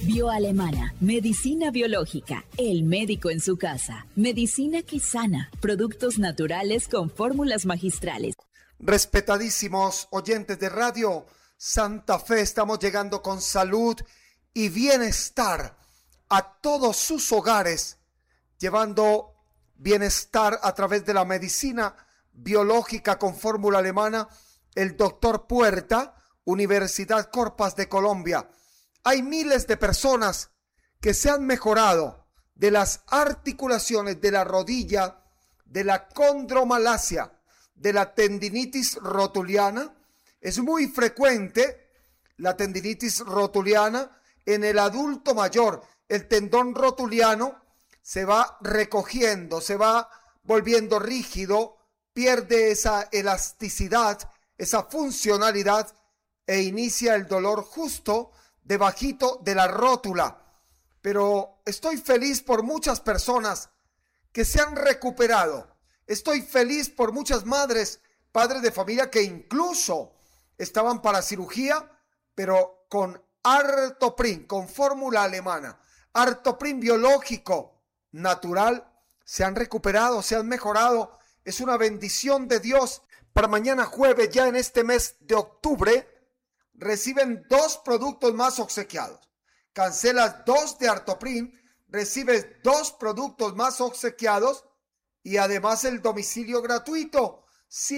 Bioalemana, medicina biológica, el médico en su casa, medicina que sana, productos naturales con fórmulas magistrales. Respetadísimos oyentes de Radio Santa Fe, estamos llegando con salud y bienestar a todos sus hogares, llevando bienestar a través de la medicina biológica con fórmula alemana. El doctor Puerta, Universidad Corpas de Colombia. Hay miles de personas que se han mejorado de las articulaciones de la rodilla, de la condromalacia, de la tendinitis rotuliana. Es muy frecuente la tendinitis rotuliana en el adulto mayor. El tendón rotuliano se va recogiendo, se va volviendo rígido, pierde esa elasticidad, esa funcionalidad e inicia el dolor justo debajito de la rótula. Pero estoy feliz por muchas personas que se han recuperado. Estoy feliz por muchas madres, padres de familia que incluso estaban para cirugía, pero con Artoprin, con fórmula alemana, Artoprin biológico, natural, se han recuperado, se han mejorado. Es una bendición de Dios. Para mañana jueves, ya en este mes de octubre, reciben 2 productos más obsequiados. Cancelas 2 de Artoprin, recibes 2 productos más obsequiados y además el domicilio gratuito,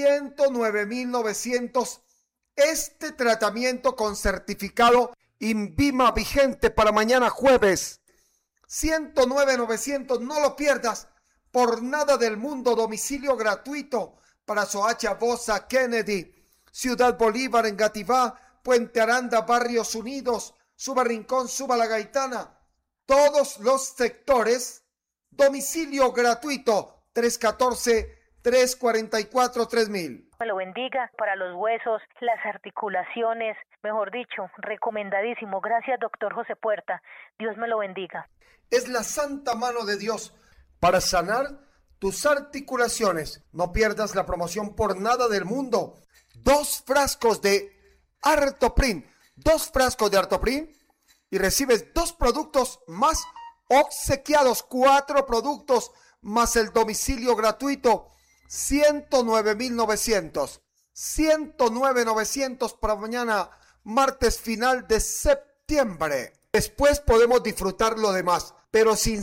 109,900. Este tratamiento con certificado INVIMA vigente para mañana jueves, 109,900. No lo pierdas por nada del mundo. Domicilio gratuito para Soacha, Bosa, Kennedy, Ciudad Bolívar, Engativá, Puente Aranda, Barrios Unidos, Suba Rincón, Suba La Gaitana, todos los sectores. Domicilio gratuito, 314-344-3000. Me lo bendiga para los huesos, las articulaciones, mejor dicho, recomendadísimo. Gracias, doctor José Puerta. Dios me lo bendiga. Es la santa mano de Dios para sanar tus articulaciones. No pierdas la promoción por nada del mundo. 2 frascos de Artoprin, 2 frascos de Artoprin y recibes 2 productos más obsequiados, 4 productos más el domicilio gratuito, 109,900. 109,900 para mañana, martes final de septiembre. Después podemos disfrutar lo demás, pero sin